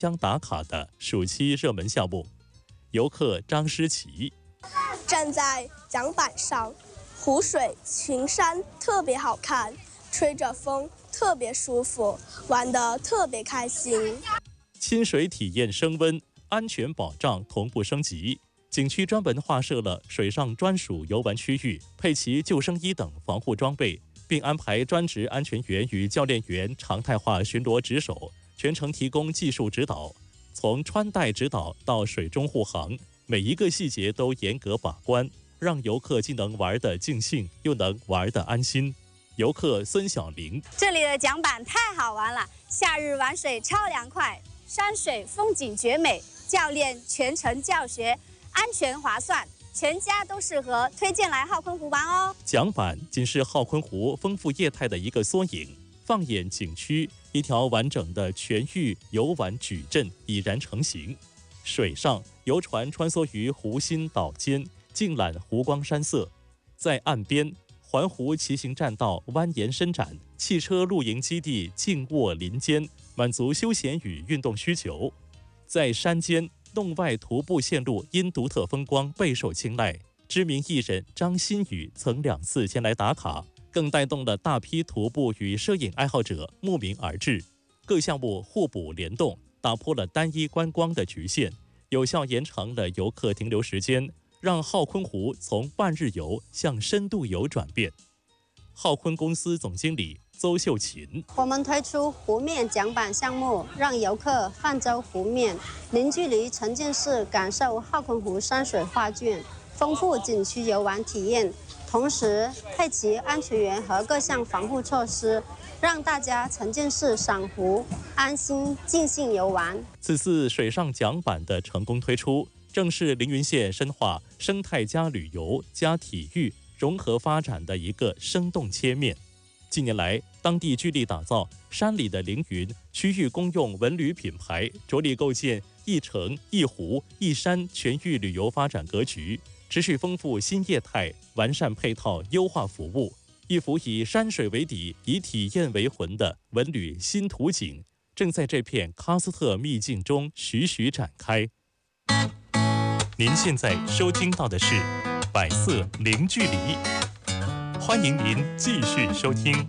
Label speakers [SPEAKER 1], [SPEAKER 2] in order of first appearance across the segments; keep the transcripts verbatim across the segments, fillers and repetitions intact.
[SPEAKER 1] 将打卡的暑期热门项目。游客张诗琪
[SPEAKER 2] 站在桨板上，湖水群山特别好看，吹着风特别舒服，玩得特别开心。
[SPEAKER 1] 亲水体验升温，安全保障同步升级。景区专门划设了水上专属游玩区域，配齐救生衣等防护装备，并安排专职安全员与教练员常态化巡逻值守，全程提供技术指导。从穿戴指导到水中护航，每一个细节都严格把关，让游客既能玩得尽兴，又能玩得安心。游客孙小玲：
[SPEAKER 3] 这里的桨板太好玩了，夏日玩水超凉快，山水风景绝美，教练全程教学，安全划算，全家都适合，推荐来浩坤湖玩哦。
[SPEAKER 1] 桨板仅是浩坤湖丰富业态的一个缩影，放眼景区，一条完整的全域游玩矩阵已然成型。水上游船穿梭于湖心岛间，尽览湖光山色；在岸边，环湖骑行栈道蜿蜒伸展，汽车露营基地静卧林间，满足休闲与运动需求；在山间，洞外徒步线路因独特风光备受青睐，知名艺人张馨予曾两次前来打卡，更带动了大批徒步与摄影爱好者慕名而至。各项目互补联动，打破了单一观光的局限，有效延长了游客停留时间，让浩坤湖从半日游向深度游转变。浩坤公司总经理邹秀琴：
[SPEAKER 4] 我们推出湖面桨板项目，让游客泛舟湖面，零距离沉浸式感受浩坤湖山水画卷，丰富景区游玩体验。同时配齐安全员和各项防护措施，让大家沉浸式赏湖，安心尽兴游玩。
[SPEAKER 1] 此次水上桨板的成功推出，正是凌云县深化生态加旅游加体育融合发展的一个生动切面。近年来，当地聚力打造山里的凌云区域公用文旅品牌，着力构建一城一湖一山全域旅游发展格局，持续丰富新业态，完善配套，优化服务，一幅以山水为底、以体验为魂的文旅新图景，正在这片喀斯特秘境中徐徐展开。您现在收听到的是《百色零距离》，欢迎您继续收听。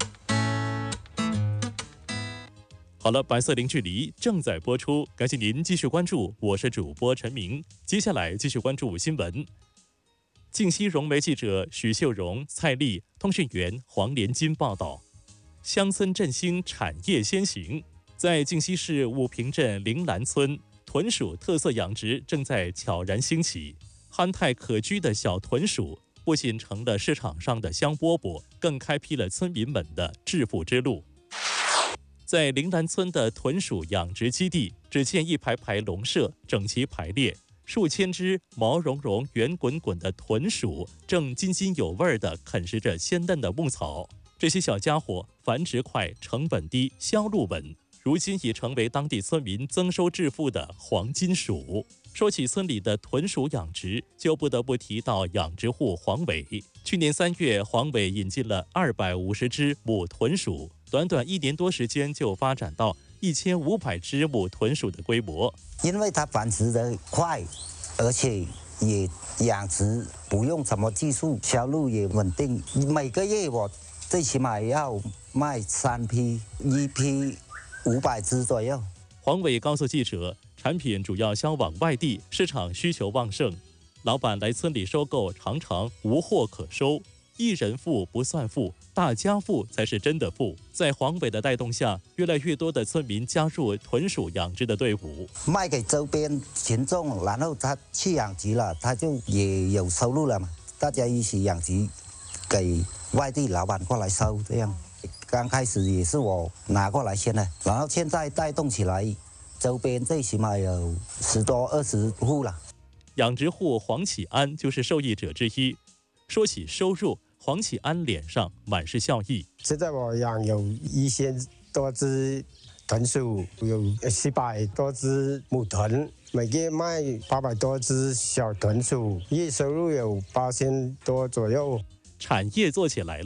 [SPEAKER 1] 好了，百色零距离正在播出，感谢您继续关注，我是主播陈明。接下来继续关注新闻。晋西融媒记者许秀荣、蔡丽，通讯员黄连金报道：乡村振兴产业先行，在晋西市武平镇铃兰村，豚鼠特色养殖正在悄然兴起。憨态可掬的小豚鼠不仅成了市场上的香饽饽，更开辟了村民们的致富之路。在铃兰村的豚鼠养殖基地，只见一排排笼舍整齐排列，数千只毛茸茸、圆滚滚的豚鼠正津津有味地啃食着鲜嫩的牧草。这些小家伙繁殖快、成本低、销路稳，如今已成为当地村民增收致富的黄金鼠。说起村里的豚鼠养殖，就不得不提到养殖户黄伟。去年三月，黄伟引进了二百五十只母豚鼠，短短一年多时间就发展到一千五百只母豚鼠的规模。
[SPEAKER 5] 因为它繁殖的快，而且也养殖不用什么技术，销路也稳定。每个月我最起码要卖三批，一批五百只左右。
[SPEAKER 1] 黄伟告诉记者，产品主要销往外地，市场需求旺盛。老板来村里收购，常常无货可收。一人富不算富，大家富才是真的富。在黄伟的带动下，越来越多的村民加入豚鼠养殖的队伍，
[SPEAKER 5] 卖给周边群众，然后他去养殖了，他就也有收入了嘛。大家一起养殖，给外地老板过来收，这样。刚开始也是我拿过来先的，然后现在带动起来，周边最起码有十多二十户了。
[SPEAKER 1] 养殖户黄启安就是受益者之一。说起收入，黄启安脸上满是笑意。
[SPEAKER 6] 现在我养有一千多只豚鼠，有七百多只母豚，每个月卖八百多只小豚鼠，月收入有八千多左右。
[SPEAKER 1] 产业做起来了，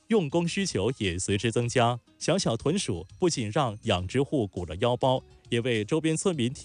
[SPEAKER 1] 用工需求也随之增加。小小豚鼠不仅让养殖户鼓了腰包，也为周边村民提